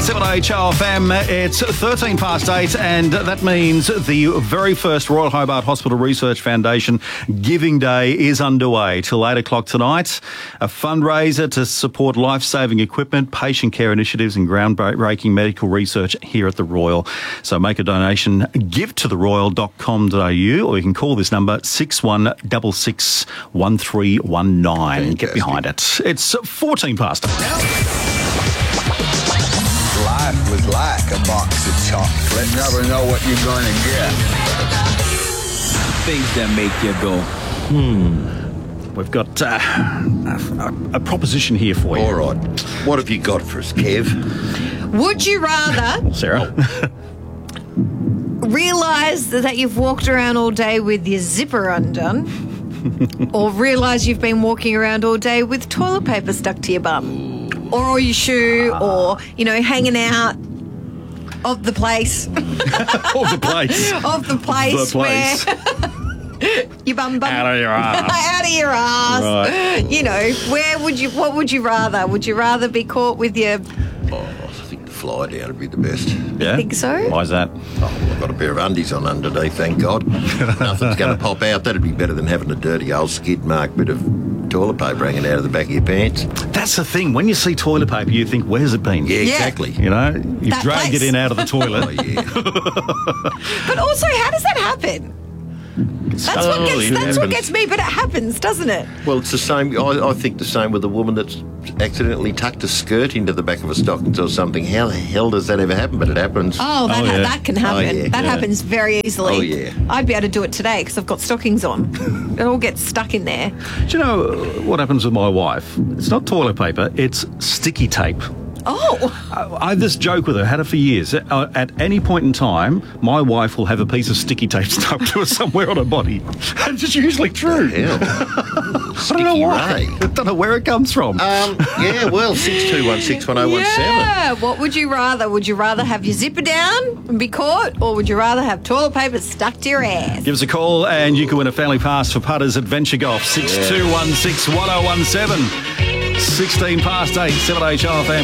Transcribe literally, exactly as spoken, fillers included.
seven H R F M, it's thirteen past eight, and that means the very first Royal Hobart Hospital Research Foundation Giving Day is underway till eight o'clock tonight. A fundraiser to support life-saving equipment, patient care initiatives and groundbreaking medical research here at the Royal. So make a donation, give to the royal dot com dot a u, or you can call this number six one six six, one three one nine. Get behind it. It's fourteen past eight. Life was like a box of chocolates. You never know what you're going to get. Things that make you go, hmm. We've got uh, a, a proposition here for you. All right. What have you got for us, Kev? Would you rather Sarah? realise that you've walked around all day with your zipper undone, or realise you've been walking around all day with toilet paper stuck to your bum? Or your shoe, or, you know, hanging out of the place. Of the place. of the place. The place. Where your bum bum. Out of your ass. Out of your ass. Right. You know, where would you, what would you rather? Would you rather be caught with your... Oh, I think the fly down would be the best. Yeah? Think so? Why is that? Oh, I've got a pair of undies on underneath, thank God. Nothing's going to pop out. That'd be better than having a dirty old skid mark bit of toilet paper hanging out of the back of your pants. That's the thing. When you see toilet paper, you think, where's it been? Yeah, Yeah. exactly. You know, you've That dragged place. it in out of the toilet. Oh, yeah. But also, how does that happen? That's what Oh, gets, it that's what happens. gets me, but it happens, doesn't it? Well, it's the same. I, I think the same with a woman that's accidentally tucked a skirt into the back of a stockings or something. How the hell does that ever happen? But it happens. Oh, that, Oh, ha- yeah. that can happen. Oh, yeah. that Yeah. happens very easily. Oh, yeah. I'd be able to do it today because I've got stockings on. It all gets stuck in there. Do you know what happens with my wife? It's not toilet paper, it's sticky tape. Oh, I I have this joke with her, had it for years. Uh, At any point in time, my wife will have a piece of sticky tape stuck to her somewhere on her body. And it's usually true. Hell. I don't know why. Ray. I don't know where it comes from. Um, yeah, well, six two one six one zero one seven. yeah. What would you rather? Would you rather have your zipper down and be caught, or would you rather have toilet paper stuck to your ass? Give us a call and you can win a family pass for Putters Adventure Golf. six two one six, one zero one seven. sixteen past eight, seven H R F M.